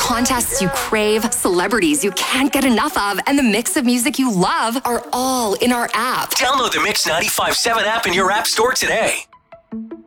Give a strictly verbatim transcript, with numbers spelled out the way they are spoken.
contests you crave, celebrities you can't get enough of, and the mix of music you love are all in our app. Download the Mix ninety-five point seven app in your app store today.